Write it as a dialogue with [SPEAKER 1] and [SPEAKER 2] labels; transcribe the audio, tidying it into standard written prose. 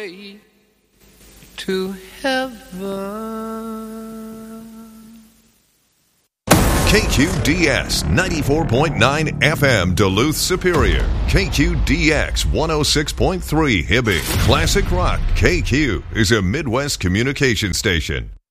[SPEAKER 1] way to heaven.
[SPEAKER 2] KQDS 94.9 FM Duluth Superior. KQDX 106.3 Hibbing. Classic Rock. KQ is a Midwest communication station.